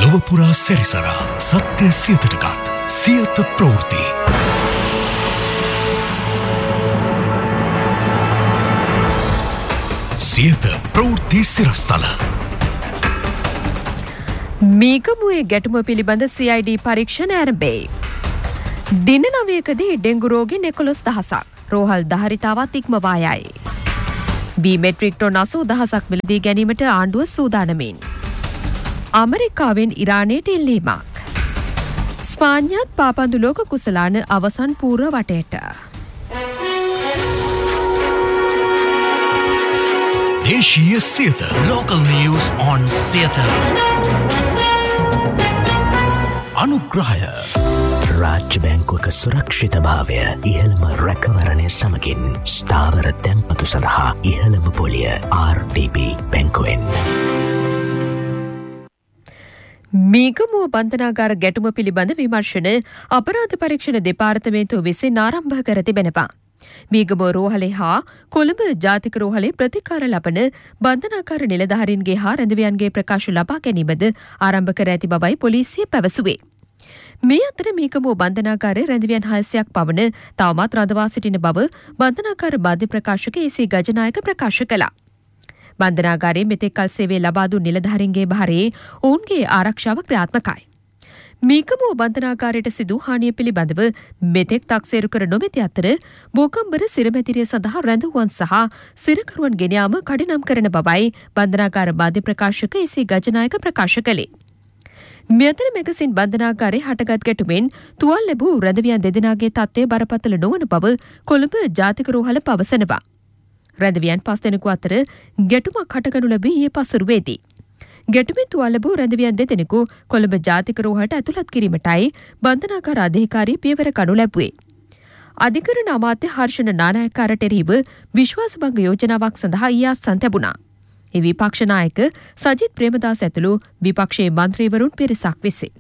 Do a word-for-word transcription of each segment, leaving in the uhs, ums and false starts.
සුවපුරා සැරිසරා සත්‍ය සියතටගත් සියත ප්‍රවෘත්ති. සියත ප්‍රවෘත්ති සිරස්තල. මීගමුවේ ගැටුම පිළිබඳ සී ආයි ඩී පරීක්ෂණ ආරම්භයි. දින නවයකදී ඩෙංගු රෝගීන් එකොළොස් දහසක් රෝහල් ධාරිතාවත් ඉක්මවා යයි. බී මෙට්‍රික් ටොන් අසූ දහසක් මිලදී ගැනීමට ආණ්ඩුව සූදානමින්. ඇමරිකාවෙන් ඉරානයට ඉල්ලීමක්. ස්පාඤ්ඤත් පාපන්දු ලෝක කුසලාන අවසන් පූර්ව වටේට. දේශීය Siyatha local news on Siyatha. අනුග්‍රහය රාජ්‍ය බැංකුවක සුරක්ෂිත භාවය ඉහළම රැකවරණය සමගින් ස්ථාවර තැන්පතු සඳහා ඉහළම පොලිය ආර් ඩී බී බැංකුවෙන්. මීගමුව බන්ධනාගාර ගැටුම පිළිබඳ විමර්ශන අපරාධ පරීක්ෂණ දෙපාර්තමේන්තුව විසින් ආරම්භ කර තිබෙනවා. මීගමුව රෝහලේ හා කොළඹ ජාතික රෝහලේ ප්‍රතිකාර ලබන බන්ධනාගාර නිලධාරීන්ගේ හා රැඳවියන්ගේ ප්‍රකාශ ලබා ගැනීමද ආරම්භ කර ඇති බවයි පොලිසිය පැවසුවේ. මේ අතර මීගමුව බන්ධනාගාරයේ රැඳවියන් හයසියක් පමණ තවමත් රඳවා සිටින බව බන්ධනාගාර බාධ්‍ය ප්‍රකාශක ඒ.සී. ගජනායක ප්‍රකාශ කළා. බන්ධනාගාරයේ මෙතෙක් කල් සේවය ලබා දුන් නිලධාරීන්ගේ භාරයේ ඔවුන්ගේ ආරක්ෂාව ක්‍රියාත්මකයි. මීගමුව බන්ධනාගාරයට සිදු හානිය පිළිබඳව මෙතෙක් තක්සේරු කර නොමැති අතර බෝකම්බර සිරමැතිරිය සඳහා රැඳවුවන් සහ සිරකරුවන් ගෙන යාම කඩිනම් කරන බවයි බන්ධනාගාර බාධ්‍ය ප්‍රකාශක ඒ.සී. ගජනායක ප්‍රකාශ කළේ. මේ අතර මෙගසින් බන්ධනාගාරයේ හටගත් ගැටුමෙන් තුවාල ලැබූ රැඳවියන් දෙදෙනාගේ තත්ත්වය බරපතල නොවන බව කොළඹ ජාතික රෝහල පවසනවා. රැඳවියන් පස් දෙනෙකු අතර ගැටුමක් හටගනු ලැබී ඊයේ පසුරුවේදී. ගැටුමෙන් තුවාල ලැබූ රැඳවියන් දෙදෙනෙකු කොළඹ ජාතික රෝහලට ඇතුළත් කිරීමටයි බන්ධනාගාර අධිකාරී පියවර ගනු ලැබුවේ. අධිකරණ අමාත්‍ය හර්ෂණ නානායක්කාරට එරෙහිව විශ්වාසභංග යෝජනාවක් සඳහා ඊයේ අත්සන් ලැබුණා. ඒ විපක්ෂ නායක සජිත් ප්‍රේමදාස ඇතුළු විපක්ෂයේ මන්ත්‍රීවරුන් පිරිසක් විසින්.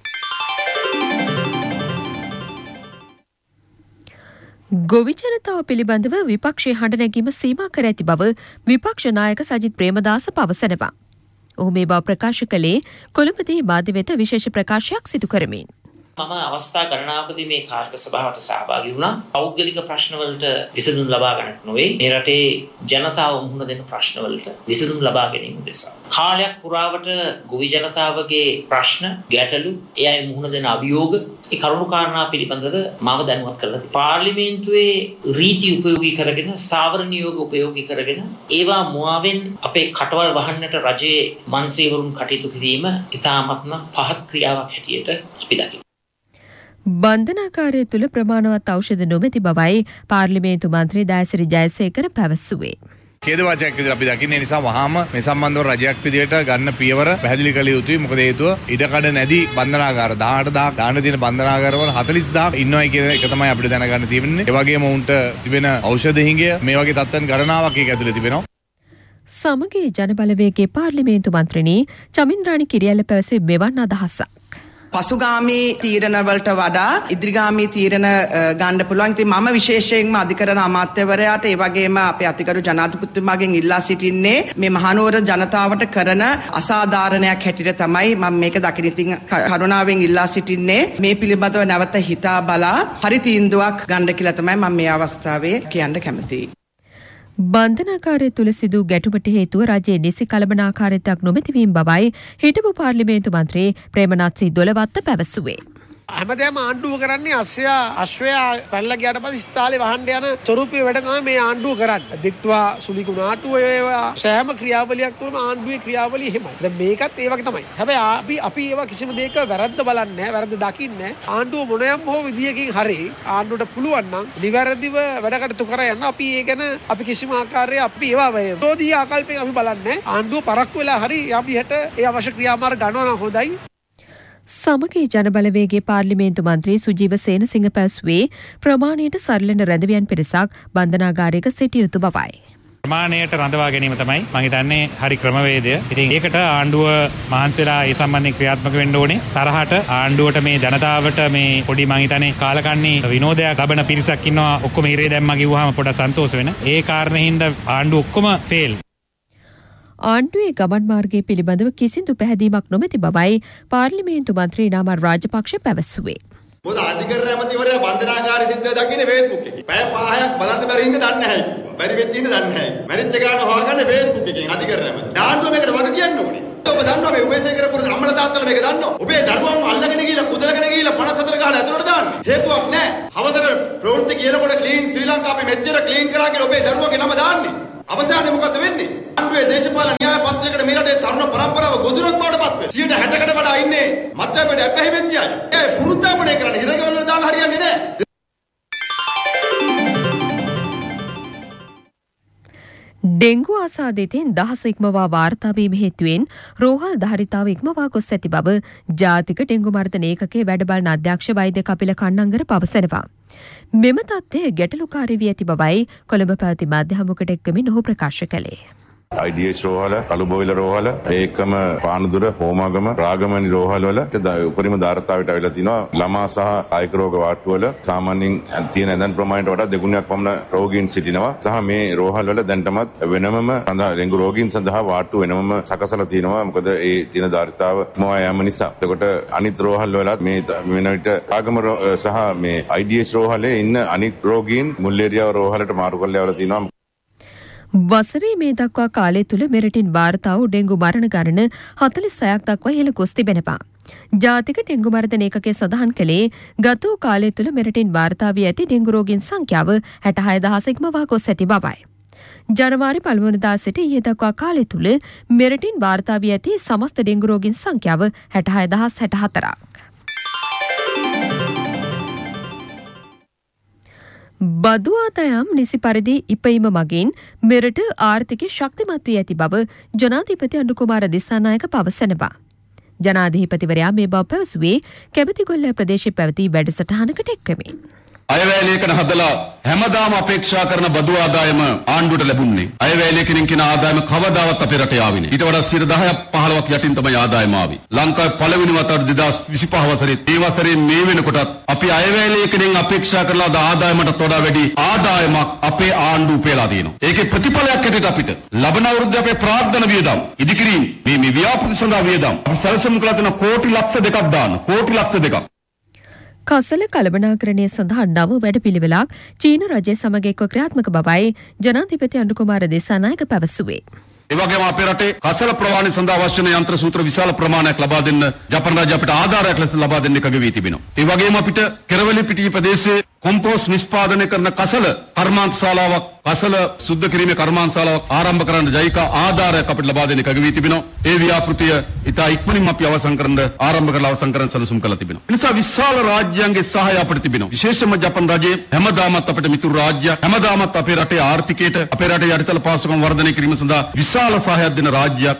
ගොවි ජනතාව පිළිබඳව විපක්ෂයේ හඬ නැගීම සීමා කර ඇති බව විපක්ෂ නායක සජිත් ප්‍රේමදාස පවසනවා. ඔහු මේ බව ප්‍රකාශ කළේ කොළඹදී මාධ්‍ය වෙත විශේෂ ප්‍රකාශයක් සිදු කරමින්. මම අවස්ථා ගණනාවකදී මේ කාර්ක සභාවට සහභාගී වුණා. පෞද්ගලික ප්‍රශ්නවලට විසඳුම් ලබා ගන්නට නොවේ. මේ රටේ ජනතාව මුහුණ දෙන ප්‍රශ්නවලට විසඳුම් ලබා ගැනීම උදෙසා. කාලයක් පුරාවට ගොවි ජනතාවගේ ප්‍රශ්න, ගැටලු, ඒ අය මුහුණ දෙන අභියෝග, ඒ කරුණු කාරණා පිළිබඳව මම දැනුවත් කරලා තියෙනවා. පාර්ලිමේන්තුවේ රීති උපයෝගී කරගෙන, ස්ථාවර නියෝග උපයෝගී කරගෙන, ඒවා මුවාවෙන් අපේ කටවල් වහන්නට රජයේ മന്ത്രിවරුන් කටයුතු කිරීම ඉතාමත්ම පහත් ක්‍රියාවක් හැටියට අපි දකිනවා. බන්ධනාගාරය තුළ ප්‍රමාණවත් ඖෂධ නොමැති බවයි පාර්ලිමේන්තු මන්ත්‍රී දයසිරි ජයසේකර පැවසුවේ. ඛේදවාචකයක් විදිහට අපි දකින්නේ නිසා වහාම මේ සම්බන්ධව රජයක් විදිහට ගන්න පියවර පැහැදිලි කළ යුතුයි. මොකද හේතුව ඉඩකඩ නැති බන්ධනාගාර දහඅට දහසක් දාන්න තියෙන බන්ධනාගාරවල හතළිස් දහසක් ඉන්නවයි කියන එක තමයි අපිට දැනගන්න තියෙන්නේ. ඒ වගේම උන්ට තිබෙන ඖෂධ හිඟය මේ වගේ තත්ත්වයන් ගණනාවක් ඒක ඇතුලේ තිබෙනවා. සමගී ජනබලවේගයේ පාර්ලිමේන්තු මන්ත්‍රිණී චමින්ද්‍රාණි කිරියල්ල පැවසුවේ මෙවන් අදහසක්. පසුගාමී තීරණවලට වඩා ඉදිරිගාමී තීරණ ගන්න පුළුවන්. ඉතින් මම විශේෂයෙන්ම අධිකරණ අමාත්‍යවරයාට ඒ වගේම අපේ අතිගරු ජනාධිපතිතුමාගෙන් ඉල්ලා සිටින්නේ මේ මහනුවර ජනතාවට කරන අසාධාරණයක් හැටියට තමයි මම මේක දකින්නේ. ඉතින් කරුණාවෙන් ඉල්ලා සිටින්නේ මේ පිළිබඳව නැවත හිතා බලා හරි තීන්දුවක් ගන්න කියලා තමයි මම මේ අවස්ථාවේ කියන්න කැමතියි. බන්ධනාගාරය තුළ සිදු ගැටුමට හේතුව රජයේ නිසි කළමනාකාරීත්වයක් නොමැතිවීම බවයි හිටපු පාර්ලිමේන්තු මන්ත්‍රී ප්‍රේමනාත් සී දොළවත්ත පැවසුවේ. හැමදේම ආණ්ඩුව කරන්නේ අස්සයා අශ්වයා පැනලා ගියාට පස්සේ ස්ථාලේ වහන්න යන ස්වරූපයේ වැඩ තමයි මේ ආණ්ඩුව කරන්නේ. දික්වා සුලිකුණු ආටුව ඒවා සෑම ක්‍රියාවලියක් තුළම ආණ්ඩුවේ ක්‍රියාවලිය එහෙමයි. දැන් මේකත් ඒ වගේ තමයි. හැබැයි අපි අපි ඒවා කිසිම දෙයක වැරද්ද බලන්නේ නැහැ, වැරද්ද දකින්නේ නැහැ. ආණ්ඩුව මොනෑම හෝ විදියකින් හරි ආණ්ඩුවට පුළුවන් නම් නිවැරදිව වැඩ කටයුතු කර යන්න අපි ඒ ගැන අපි කිසිම ආකාරයක අපි ඒවා විරෝධී ආකල්පයෙන් අපි බලන්නේ නැහැ. ආණ්ඩුව පරක්කු වෙලා හරි යම් විදිහට ඒ අවශ්‍ය ක්‍රියාමාර්ග ගන්නවා නම් හොඳයි. සමගී ජනබලවේගයේ පාර්ලිමේන්තු මන්ත්‍රී සුජීව සේනසිංහ පැවසුවේ ප්‍රමාණයට සරිලන රැඳවියන් පිරිසක් බන්ධනාගාරයක සිටිය යුතු බවයි. ප්‍රමාණයට රඳවා ගැනීම තමයි මම හිතන්නේ හරි ක්‍රමවේදය. ඉතින් ඒකට ආණ්ඩුව මහන්සි වෙලා ඒ සම්බන්ධයෙන් ක්‍රියාත්මක වෙන්න ඕනේ. තරහට ආණ්ඩුවට මේ ජනතාවට මේ පොඩි මම හිතන්නේ කාලකන්ණි විනෝදයක් ලබන පිරිසක් ඉන්නවා. ඔක්කොම හිරේ දැම්මා කිව්වහම පොඩ සන්තෝෂ වෙන. ඒ කාරණේ හින්දා ආණ්ඩුව ඔක්කොම ෆේල්. ආණ්ඩුවේ ගමන් මාර්ගය පිළිබඳව කිසිදු පැහැදීමක් නොමැති බවයි පාර්ලිමේන්තු මන්ත්‍රී නාමල් රාජපක්ෂ පැවසුවේ. මොකද අධිකරණ ඇමතිවරයා බන්ධනාගාරය සිද්ධ දකින්නේ Facebook එකේ. පැය පහක් බලන්න බැරි ඉඳ දන්නේ නැහැ කිව්වා. බැරි වෙච්ච ඉඳ දන්නේ නැහැ. මැරිච්ච ගාන හොයාගන්න Facebook එකෙන් අධිකරණ ඇමති. ආණ්ඩුව මේකට වග කියන්න ඕනේ. ඔබ දන්නවා මේ උපේසේකර පුරුදු අම්මලා තාත්තලා මේක දන්නවා. ඔබේ දරුවන්ව අල්ලගෙන ගිහලා කුදලගෙන ගිහලා පනස් හතර ගහලා ඇතුළට දාන්නේ. හේතුවක් නැහැ. අවසර ප්‍රවෘත්ති කියනකොට ක්ලීන් ශ්‍රී ලංකා අපි මෙච්චර ක්ලීන් කරා කියලා ඔබේ දරුවගේ නම දාන්නේ. අවසානයේ මොකද වෙන්නේ? ආණ්ඩුවේ දේශපාලන න්‍යාය පත්‍රයකට මේ රටේ තරුණ පරම්පරාව ගොදුරක් බවට පත් වෙනවා. සියයට හැටකට වඩා ඉන්නේ මත්පැන් ඇබ්බැහි වෙච්ච අය. ඒ පුරුද්දාමනේ කරන්නේ හිරගෙවල් වල දාලා හරියන්නේ නැහැ. ඩෙංගු ආසාදිතෙන් දහස ඉක්මවා වාර්තා වීම හේතුවෙන් රෝහල් ධාරිතාව ඉක්මවා ගොස් ඇති බව ජාතික ඩෙංගු මර්ධන ඒකකයේ වැඩබලන අධ්‍යක්ෂ වෛද්‍ය කපිල කන්නංගර පවසනවා. මෙම තත්ත්වය ගැටලුකාරී වී ඇති බවයි කොළඹ පැවති මාධ්‍යහමුවකට එක්වමින් ඔහු ප්‍රකාශ කළේ. I D H රෝහල, කළුබෝවිල රෝහල, ඒකම පානදුර, හෝමාගම, රාගමණි රෝහල වල උපරිම ධාරිතාවයට අවිලා තිනවා. ළමා සහ කායික රෝග වාට්ටු වල සාමාන්‍යයෙන් තියෙන ඇඳන් ප්‍රමාණයට වඩා දෙගුණයක් පමණ රෝගීන් සිටිනවා. සහ මේ රෝහල් වල දැන්ටමත් වෙනමම සඳහා ඩෙංගු රෝගීන් සඳහා වාට්ටු වෙනමම සකසලා තියෙනවා. මොකද ඒ තියෙන ධාරිතාව මොවා යෑම නිසා. එතකොට අනිත් රෝහල් වලත් මේ වෙන විට රාගම සහ මේ I D H රෝහලේ ඉන්න අනිත් රෝගීන් මුල්ලේරියාව රෝහලට මාරු කරලා යවලා තිනවා. වසරේ මේ දක්වා කාලය තුළ මෙරටින් වාර්තා වූ ඩෙංගු මරණ ගණන හතළිස් හයක් දක්වා ඉහළ ගොස් තිබෙනවා. ජාතික ඩෙංගු මර්ධන ඒකකය සඳහන් කළේ ගත වූ කාලය තුළ මෙරටින් වාර්තා වී ඇති ඩෙංගු රෝගීන් සංඛ්‍යාව හැටහය දහස ඉක්මවා ගොස් ඇති බවයි. ජනවාරි පළමුවනදා සිට ඊයේ දක්වා කාලය තුළ මෙරටින් වාර්තා වී ඇති සමස්ත ඩෙංගු රෝගීන් සංඛ්‍යාව හැටහය දහස් හැටහතරක්. බදු ආදායම් නිසි පරිදි ඉපීම මගින් මෙරට ආර්ථිකය ශක්තිමත් වී ඇති බව ජනාධිපති අනුකුමාර දිසානායක පවසනවා. ජනාධිපතිවරයා මේ බව පැවසුවේ කැබතිගොල්ල ප්‍රදේශයේ පැවති වැඩසටහනකට එක්වමින්. අයවැය ලේඛන හදලා හැමදාම අපේක්ෂා කරන බදු ආදායම ආණ්ඩුවට ලැබුණේ. අයවැය ලේඛනින් කියන ආදායම කවදාවත් අපේ රටේ ආවේ නෑ. ඊට වඩා සියයට දහයක් පහළොවක් යටින් තමයි ආදායම ආවේ. ලංකාවේ පළවෙනි වතාවට දෙදාස් විසිපහ වසරේ මේ වසරේ මේ වෙනකොටත් අපි අයවැය ලේඛනින් අපේක්ෂා කරලා ද ආදායමටත් වඩා වැඩි ආදායමක් අපේ ආණ්ඩුව උපයලා තියෙනවා. ඒකේ ප්‍රතිඵලයක් හැටියට අපිට ලබන අවුරුද්දේ අපේ ප්‍රාර්ථන වියදම් ඉදිකිරීම මේ මේ ව්‍යාපෘති සඳහා වියදම් අපි සැලසුම් කළා තියෙන කෝටි ලක්ෂ දෙකක් දාන්න. කෝටි ලක්ෂ දෙකක්. කසල කළමනාකරණය සඳහා නව වැඩපිළිවෙලක් චීන රජය සමග එක්ව ක්‍රියාත්මක බවයි ජනාධිපති අනුකුමාර දිසානායක පැවසුවේ. ඒ වගේම අපේ රටේ කසල ප්‍රවාහනය සඳහා අවශ්‍ය වන යන්ත්‍ර සූත්‍ර විශාල ප්‍රමාණයක් ලබා දෙන්න ජපාන රජය අපිට ආධාරයක් ලෙස ලබා දෙන්න එකග වී තිබෙනවා. ඒ වගේම අපිට කෙරවලි පිටිය ප්‍රදේශයේ කොම්පෝස්ට් නිෂ්පාදනය කරන කසල කර්මාන්ත ශාලාවක් කසල සුද්ධ කිරීමේ කර්මාන්ත ශාලාවක් ආරම්භ කරන්න ජයිකා ආධාරයක් අපිට ලබා දෙන්න එකග වී තිබෙනවා. ඒ ව්‍යාපෘතිය ඉතා ඉක්මනින්ම අපි අවසන් කරන්න ආරම්භ කරලා අවසන් කරන්න සැලසුම් කරලා තිබෙනවා. ඒ නිසා විශාල රාජ්‍යයන්ගේ සහාය අපිට තිබෙනවා. විශේෂයෙන්ම ජපාන රජයේ හැමදාමත් අපිට මිතුරු රාජ්‍යයක් හැමදාමත් අපේ රටේ ආර්ථිකයට අපේ රටේ යටිතල පහසුකම් වර්ධනය කිරීම සඳහා විශාල සහායක් දෙන රාජ්‍යයක්.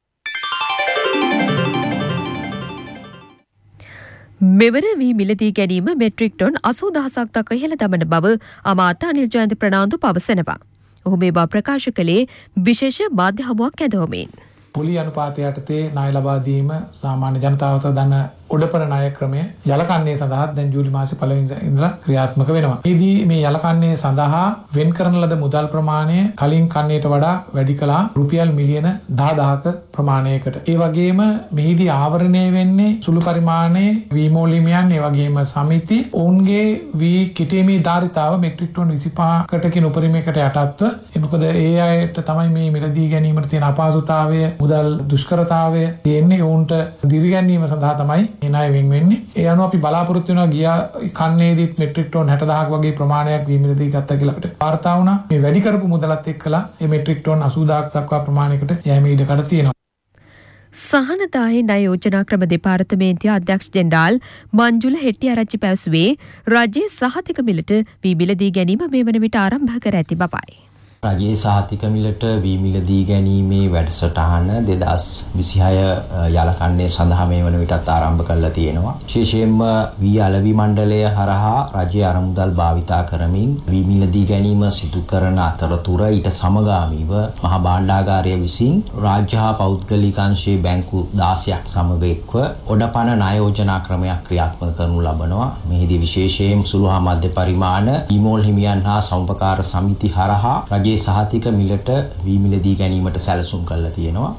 මෙවර වී මිලදී ගැනීම මෙට්‍රික් ටොන් අසූ දහසක් දක්වා ඉහළ දමන බව අමාත්‍ය අනිල් ජයන්ත ප්‍රනාන්දු පවසනවා. ඔහු මේ බව ප්‍රකාශ කළේ විශේෂ මාධ්‍ය හමුවක් ඇදහුමින්. පොලි අනුපාතය යටතේ ණය ලබා දීම සාමාන්‍ය ජනතාවට දන උඩපර ණය ක්‍රමය යලකන්නේ සඳහා දැන් ජූලි මාසේ පළවෙනි ඉඳලා ක්‍රියාත්මක වෙනවා. මේදී මේ යලකන්නේ සඳහා වෙන් කරන ලද මුදල් ප්‍රමාණය කලින් කන්නේට වඩා වැඩි කළා රුපියල් මිලියන දහදහක ප්‍රමාණයකට. ඒ වගේම මෙහිදී ආවරණය වෙන්නේ සුළු පරිමාණයේ වීමෝලිමියන් ඒ වගේම සමිති ඔවුන්ගේ වී කිටීමේ ධාරිතාව මෙට්‍රික් ටොන් විසිපහකට කින උපරිමයකට යටත්ව. මොකද ඒ අයට තමයි මේ මිලදී ගැනීමට තියෙන අපහසුතාවය මුදල් දුෂ්කරතාවය තියෙන්නේ ඔවුන්ට දිරිගැන්වීම සඳහා තමයි මේ ණය වෙන් වෙන්නේ. ඒ අනුව අපි බලාපොරොත්තු වෙනවා ගියා කන්නේදීත් මෙට්‍රික් ටොන් හැටදහක වගේ ප්‍රමාණයක් වීමිලදී ගත්තා කියලා අපිට වාර්තා වුණා. මේ වැඩි කරපු මුදලත් එක්කලා මේ මෙට්‍රික් ටොන් අසූ දහයක් දක්වා ප්‍රමාණයකට යෑම ඉඩකඩ තියෙනවා. සහනදායේ ණය යෝජනා ක්‍රම දෙපාර්තමේන්තුවේ අධ්‍යක්ෂ ජෙනරාල් මංජුල හෙට්ටිආරච්චි පැවසුවේ රජයේ සහතික මිලට වී මිලදී ගැනීම මේ වන විට ආරම්භ කර ඇති බවයි. රජයේ සහතික මිලට වී මිලදී ගැනීමේ වැඩසටහන දෙදහස් විසිහය යලකන්නේ සඳහා මේ වන විටත් ආරම්භ කරලා තියෙනවා. විශේෂයෙන්ම වී අලෙවි මණ්ඩලය හරහා රජයේ අරමුදල් භාවිතා කරමින් වී මිලදී ගැනීම සිදු කරන අතරතුර ඊට සමගාමීව මහා භාණ්ඩාගාරය විසින් රාජ්‍ය හා පෞද්ගලික අංශයේ බැංකු දාසයක් සමග එක්ව ඔඩපණ ණය යෝජනා ක්‍රමයක් ක්‍රියාත්මක කරනු ලබනවා. මෙහිදී විශේෂයෙන් සුළු හා මධ්‍ය පරිමාණ ඊමෝල් හිමියන් හා සමුපකාර සමිති හරහා රජයේ ඒ සහතික මිලට වී මිල දී ගැනීමට සැලසුම් කරලා තියෙනවා.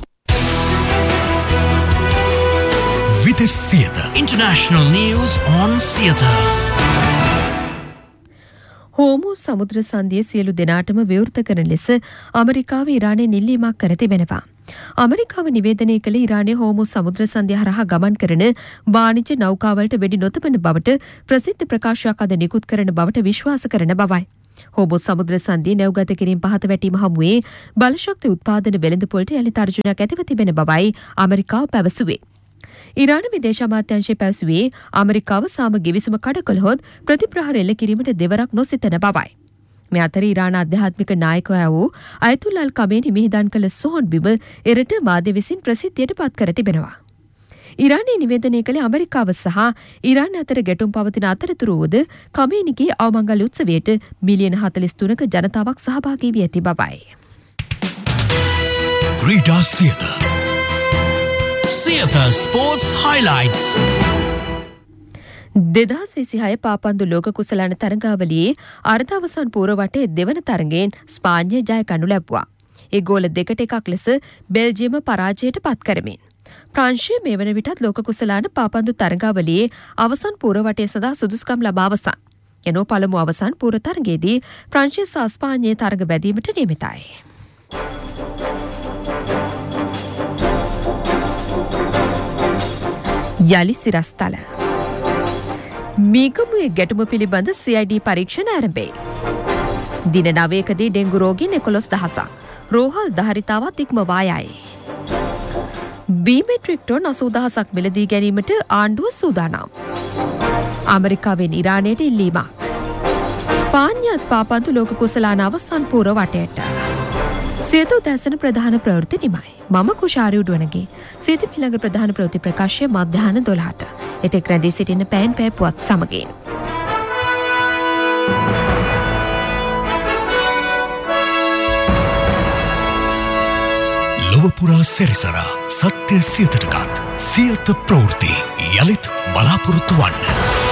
Vides Siyata International News on Siyata. හෝමු සමුද්‍ර සංධිය සියලු දෙනාටම විවෘත කරන ලෙස ඇමරිකාව ඉරානය නිල්ලීමක් කර තිබෙනවා. ඇමරිකාව නිවේදනය කළ ඉරානයේ හෝමු සමුද්‍ර සංධිය හරහා ගමන් කරන වාණිජ්‍ය නෞකාවලට වෙඩි නොතබන බවට ප්‍රසිද්ධ ප්‍රකාශයක් අද නිකුත් කරන බවට විශ්වාස කරන බවයි. හෝමු සමුද්‍ර සංධිය නැව්ගත කිරීම පහත වැටීම හමුවේ බලශක්ති උත්පාදන වෙළඳපොළට යලි තර්ජනයක් ඇතිව තිබෙන බවයි ඇමරිකාව පැවසුවේ. ඉරාන විදේශ අමාත්‍යාංශය පැවසුවේ ඇමරිකාව සාම ගිවිසුම කඩ කළහොත් ප්‍රතිප්‍රහාර එල්ල කිරීමට දෙවරක් නොසිතන බවයි. මේ අතර ඉරාන ආධ්‍යාත්මික නායකයා වූ අයතුල්ලා අල් කමේනි මිහිදන් කළ සොහොන් බිම එරට වාදය විසින් ප්‍රසිද්ධියට පත් කර තිබෙනවා. ඉරානයේ නිවේදනය කළ ඇමරිකාව සහ ඉරාන අතර ගැටුම් පවතින අතරතුර වූද කමේනිගේ අවමංගල උත්සවයට මිලියන හතළිස් තුනක ජනතාවක් සහභාගී වී ඇති බවයි. ක්‍රීඩා සියත Siyata Sports Highlights. දෙදහස් විසිහය පාපන්දු ලෝක කුසලාන තරගාවලියේ අර්ධවසන් පූර්ව වටේ දෙවන තරගයෙන් ස්පාඤ්ඤය ජය ගනු ලැබුවා. ඒ ගෝල දෙකට එකක් ලෙස බෙල්ජියම පරාජයට පත් කරමින්. ප්‍රංශය මේ වන විටත් ලෝක කුසලාන පාපන්දු තරගාවලියේ අවසන් පූර්ව වටේ සදා සුදුසුකම් ලබා අවසන්. එනෝ පළමු අවසන් පූර්ව තරගයේදී ප්‍රංශය සහ ස්පාඤ්ඤයේ තරග බැදීමට නියමිතයි. යලි සිරස්තල මීගමුවේ ගැටුම පිළිබඳ සී අයි ඩී පරීක්ෂණ ආරම්භයි. දින නවයකදී ඩෙංගු රෝගීන් එකොළොස් දහසක් රෝහල් ධාරිතාවත් ඉක්මවා යයි. බීමෙට්‍රික් ටොන් අසූ දහසක් මිලදී ගැනීමට ආණ්ඩුව සූදානම්. ඇමරිකාවෙන් ඉරානයට ඉල්ලීමක්. ස්පාඤ්ඤයත් පාපන්දු ලෝක කුසලාන අවසන් පූර්ව වටයට. සියත උදැසන ප්‍රධාන ප්‍රවෘත්ති නිමයි. මම කුෂාරි උඩුවනගේ සියත මිළඟ ප්‍රධාන ප්‍රවෘත්ති ප්‍රකාශය මධ්‍යහන දොළහට. එතෙක් රැඳී සිටින පෑන් පෑ පුවත් සමගින්. ලොවපුරා සැරිසරා සත්‍ය සියතටගත් සියත ප්‍රවෘත්ති යළිත් බලාපොරොත්තු වන්න.